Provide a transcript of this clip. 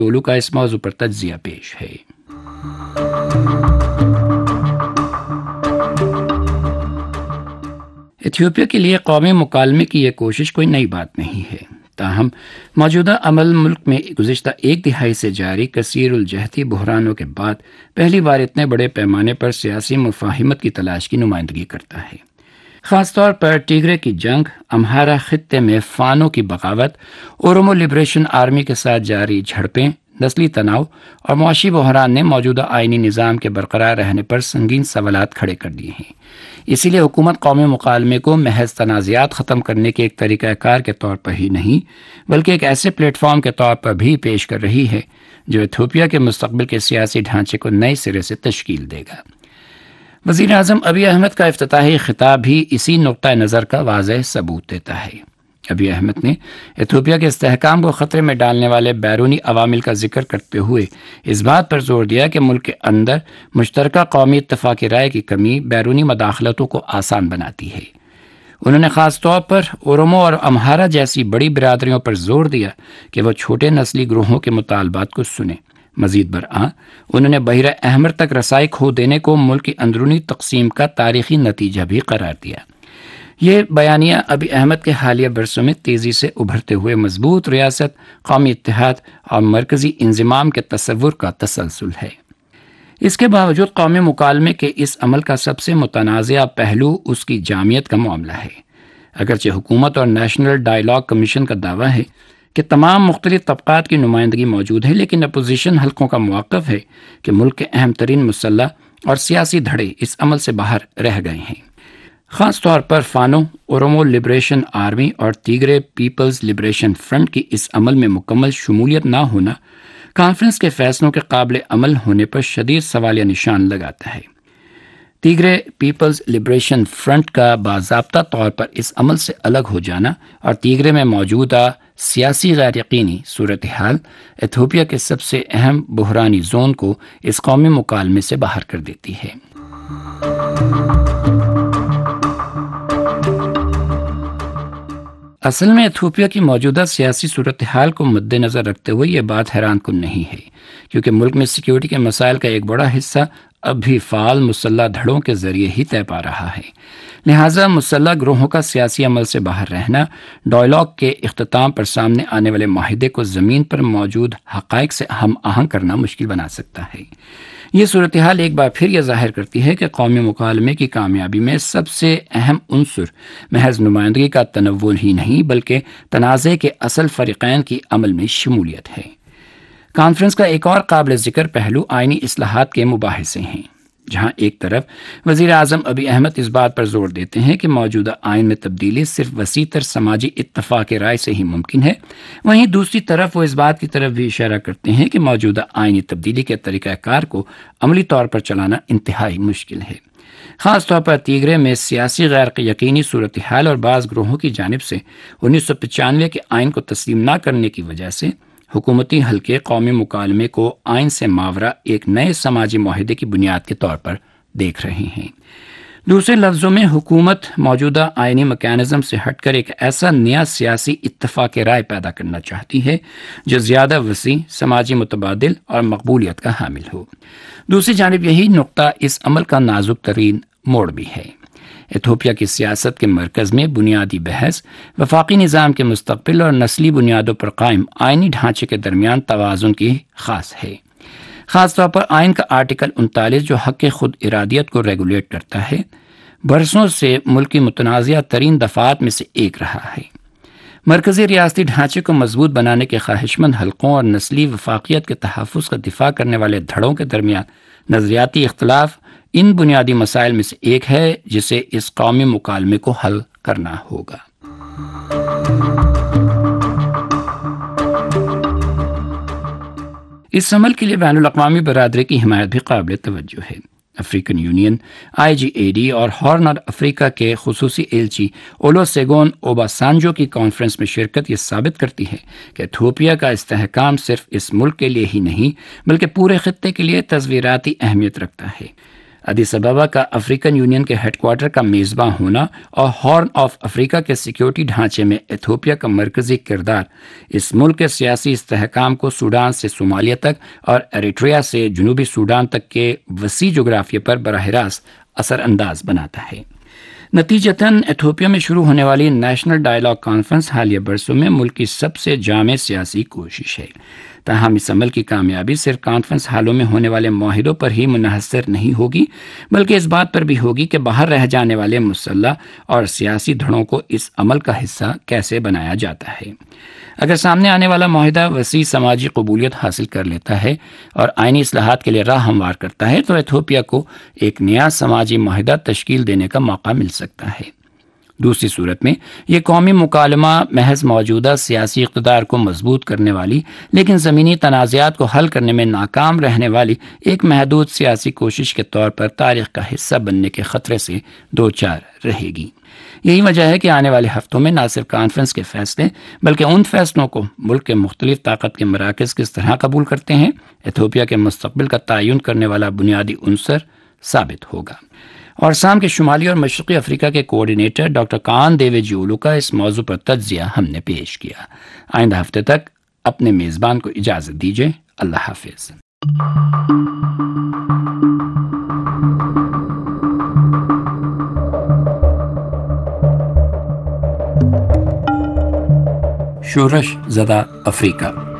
اولو کا اس موضوع پر تجزیہ پیش ہے۔ ایتھیوپیا کے لیے قومی مکالمے کی یہ کوشش کوئی نئی بات نہیں ہے، تاہم موجودہ عمل ملک میں گزشتہ ایک دہائی سے جاری کثیر الجہتی بحرانوں کے بعد پہلی بار اتنے بڑے پیمانے پر سیاسی مفاہمت کی تلاش کی نمائندگی کرتا ہے۔ خاص طور پر ٹیگرے کی جنگ، امہارا خطے میں فانو کی بغاوت، اورومو لبریشن آرمی کے ساتھ جاری جھڑپیں، نسلی تناؤ اور معاشی بحران نے موجودہ آئینی نظام کے برقرار رہنے پر سنگین سوالات کھڑے کر دیے ہیں۔ اسی لیے حکومت قومی مکالمے کو محض تنازعات ختم کرنے کے ایک طریقہ کار کے طور پر ہی نہیں، بلکہ ایک ایسے پلیٹ فارم کے طور پر بھی پیش کر رہی ہے جو ایتھوپیا کے مستقبل کے سیاسی ڈھانچے کو نئے سرے سے تشکیل دے گا۔ وزیر اعظم ابی احمد کا افتتاحی خطاب بھی اسی نقطہ نظر کا واضح ثبوت دیتا ہے۔ ابی احمد نے ایتھوپیا کے استحکام کو خطرے میں ڈالنے والے بیرونی عوامل کا ذکر کرتے ہوئے اس بات پر زور دیا کہ ملک کے اندر مشترکہ قومی اتفاق رائے کی کمی بیرونی مداخلتوں کو آسان بناتی ہے۔ انہوں نے خاص طور پر اورومو اور امہارا جیسی بڑی برادریوں پر زور دیا کہ وہ چھوٹے نسلی گروہوں کے مطالبات کو سنیں۔ مزید برآں انہوں نے بحیرہ احمر تک رسائی کھو دینے کو ملک کی اندرونی تقسیم کا تاریخی نتیجہ بھی قرار دیا۔ یہ بیانیہ ابی احمد کے حالیہ برسوں میں تیزی سے ابھرتے ہوئے مضبوط ریاست، قومی اتحاد اور مرکزی انضمام کے تصور کا تسلسل ہے۔ اس کے باوجود قومی مکالمے کے اس عمل کا سب سے متنازع پہلو اس کی جامعیت کا معاملہ ہے۔ اگرچہ حکومت اور نیشنل ڈائیلاگ کمیشن کا دعویٰ ہے کہ تمام مختلف طبقات کی نمائندگی موجود ہے، لیکن اپوزیشن حلقوں کا موقف ہے کہ ملک کے اہم ترین مسلح اور سیاسی دھڑے اس عمل سے باہر رہ گئے ہیں۔ خاص طور پر فانو، اورومو لبریشن آرمی اور تیگرے پیپلز لبریشن فرنٹ کی اس عمل میں مکمل شمولیت نہ ہونا کانفرنس کے فیصلوں کے قابل عمل ہونے پر شدید سوالیہ نشان لگاتا ہے۔ تیگرے پیپلز لبریشن فرنٹ کا باضابطہ طور پر اس عمل سے الگ ہو جانا اور تیگرے میں موجودہ سیاسی غیر یقینی صورتحال ایتھوپیا کے سب سے اہم بحرانی زون کو اس قومی مکالمے سے باہر کر دیتی ہے۔ اصل میں ایتھوپیا کی موجودہ سیاسی صورتحال کو مد نظر رکھتے ہوئے یہ بات حیران کن نہیں ہے، کیونکہ ملک میں سیکیورٹی کے مسائل کا ایک بڑا حصہ اب بھی فعال مسلح دھڑوں کے ذریعے ہی طے پا رہا ہے۔ لہٰذا مسلح گروہوں کا سیاسی عمل سے باہر رہنا ڈائیلاگ کے اختتام پر سامنے آنے والے معاہدے کو زمین پر موجود حقائق سے ہم آہنگ کرنا مشکل بنا سکتا ہے۔ یہ صورتحال ایک بار پھر یہ ظاہر کرتی ہے کہ قومی مکالمے کی کامیابی میں سب سے اہم عنصر محض نمائندگی کا تنوع ہی نہیں، بلکہ تنازع کے اصل فریقین کی عمل میں شمولیت ہے۔ کانفرنس کا ایک اور قابل ذکر پہلو آئینی اصلاحات کے مباحثے ہیں، جہاں ایک طرف وزیر اعظم ابی احمد اس بات پر زور دیتے ہیں کہ موجودہ آئین میں تبدیلی صرف وسیع تر سماجی اتفاق رائے سے ہی ممکن ہے، وہیں دوسری طرف وہ اس بات کی طرف بھی اشارہ کرتے ہیں کہ موجودہ آئینی تبدیلی کے طریقہ کار کو عملی طور پر چلانا انتہائی مشکل ہے۔ خاص طور پر تیگرے میں سیاسی غیر یقینی صورتحال اور بعض گروہوں کی جانب سے 1995 کے آئین کو تسلیم نہ کرنے کی وجہ سے حکومتی حلقے قومی مکالمے کو آئین سے ماورا ایک نئے سماجی معاہدے کی بنیاد کے طور پر دیکھ رہے ہیں۔ دوسرے لفظوں میں حکومت موجودہ آئینی میکانزم سے ہٹ کر ایک ایسا نیا سیاسی اتفاق رائے پیدا کرنا چاہتی ہے جو زیادہ وسیع، سماجی متبادل اور مقبولیت کا حامل ہو۔ دوسری جانب یہی نقطہ اس عمل کا نازک ترین موڑ بھی ہے۔ ایتھوپیا کی سیاست کے مرکز میں بنیادی بحث وفاقی نظام کے مستقبل اور نسلی بنیادوں پر قائم آئینی ڈھانچے کے درمیان توازن کی خاص ہے۔ خاص طور پر آئین کا آرٹیکل 39 جو حق خود ارادیت کو ریگولیٹ کرتا ہے، برسوں سے ملک کی متنازع ترین دفعات میں سے ایک رہا ہے۔ مرکزی ریاستی ڈھانچے کو مضبوط بنانے کے خواہش مند حلقوں اور نسلی وفاقیت کے تحفظ کا دفاع کرنے والے دھڑوں کے درمیان نظریاتی اختلاف ان بنیادی مسائل میں سے ایک ہے جسے اس قومی مکالمے کو حل کرنا ہوگا۔ اس عمل کے لیے بین الاقوامی برادری کی حمایت بھی قابل توجہ ہے۔ افریقن یونین، IGAD اور ہارن اور افریقہ کے خصوصی ایلچی اولوسیگون اوباسانجو کی کانفرنس میں شرکت یہ ثابت کرتی ہے کہ ایتھوپیا کا استحکام صرف اس ملک کے لیے ہی نہیں بلکہ پورے خطے کے لیے تصویراتی اہمیت رکھتا ہے۔ ادیس ابابا کا افریقن یونین کے ہیڈ کوارٹر کا میزباں ہونا اور ہارن آف افریقہ کے سیکیورٹی ڈھانچے میں ایتھوپیا کا مرکزی کردار اس ملک کے سیاسی استحکام کو سوڈان سے صومالیہ تک اور ایریٹریا سے جنوبی سوڈان تک کے وسیع جغرافیے پر براہ راست اثر انداز بناتا ہے۔ نتیجتاً ایتھوپیا میں شروع ہونے والی نیشنل ڈائیلاگ کانفرنس حالیہ برسوں میں ملک کی سب سے جامع سیاسی کوشش ہے۔ تاہم اس عمل کی کامیابی صرف کانفرنس ہالوں میں ہونے والے معاہدوں پر ہی منحصر نہیں ہوگی، بلکہ اس بات پر بھی ہوگی کہ باہر رہ جانے والے مسلح اور سیاسی دھڑوں کو اس عمل کا حصہ کیسے بنایا جاتا ہے۔ اگر سامنے آنے والا معاہدہ وسیع سماجی قبولیت حاصل کر لیتا ہے اور آئینی اصلاحات کے لیے راہ ہموار کرتا ہے تو ایتھوپیا کو ایک نیا سماجی معاہدہ تشکیل دینے کا موقع مل سکتا ہے۔ دوسری صورت میں یہ قومی مکالمہ محض موجودہ سیاسی اقتدار کو مضبوط کرنے والی لیکن زمینی تنازعات کو حل کرنے میں ناکام رہنے والی ایک محدود سیاسی کوشش کے طور پر تاریخ کا حصہ بننے کے خطرے سے دوچار رہے گی۔ یہی وجہ ہے کہ آنے والے ہفتوں میں نہ صرف کانفرنس کے فیصلے بلکہ ان فیصلوں کو ملک کے مختلف طاقت کے مراکز کس طرح قبول کرتے ہیں ایتھوپیا کے مستقبل کا تعین کرنے والا بنیادی عنصر ثابت ہوگا۔ اور شام کے شمالی اور مشرقی افریقہ کے کوارڈینیٹر ڈاکٹر کان دیوے جیولو کا اس موضوع پر تجزیہ ہم نے پیش کیا۔ آئندہ ہفتے تک اپنے میزبان کو اجازت دیجیے۔ اللہ حافظ۔ شورش زدہ افریقہ۔